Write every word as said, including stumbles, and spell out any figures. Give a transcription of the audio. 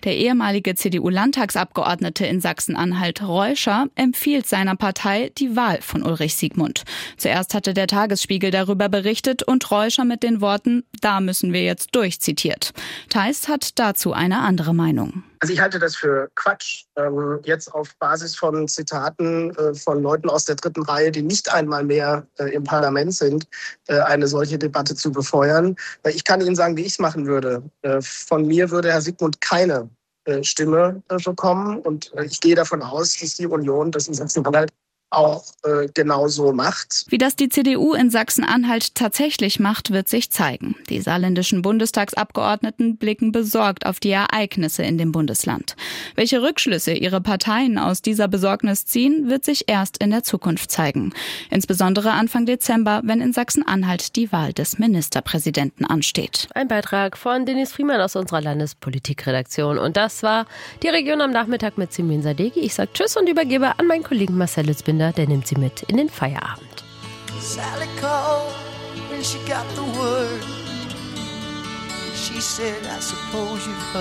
Der ehemalige C D U-Landtagsabgeordnete in Sachsen-Anhalt Reuscher empfiehlt seiner Partei die Wahl von Ulrich Siegmund. Zuerst hatte der Tagesspiegel darüber berichtet und Reuscher mit den Worten „Da müssen wir jetzt durch" zitiert. Theis hat dazu eine andere Meinung. Also ich halte das für Quatsch, ähm, jetzt auf Basis von Zitaten äh, von Leuten aus der dritten Reihe, die nicht einmal mehr äh, im Parlament sind, äh, eine solche Debatte zu befeuern. Äh, ich kann Ihnen sagen, wie ich es machen würde. Äh, von mir würde Herr Siegmund keine äh, Stimme äh, bekommen und äh, ich gehe davon aus, dass die Union das in Sachsen-Anhalt auch äh, genauso macht. Wie das die C D U in Sachsen-Anhalt tatsächlich macht, wird sich zeigen. Die saarländischen Bundestagsabgeordneten blicken besorgt auf die Ereignisse in dem Bundesland. Welche Rückschlüsse ihre Parteien aus dieser Besorgnis ziehen, wird sich erst in der Zukunft zeigen. Insbesondere Anfang Dezember, wenn in Sachsen-Anhalt die Wahl des Ministerpräsidenten ansteht. Ein Beitrag von Dennis Friemann aus unserer Landespolitikredaktion. Und das war die Region am Nachmittag mit Simin Sadeghi. Ich sage Tschüss und übergebe an meinen Kollegen Marcel Litzbinder. Der nimmt sie mit in den Feierabend. Sally called when she got the word. She said, I suppose you've heard.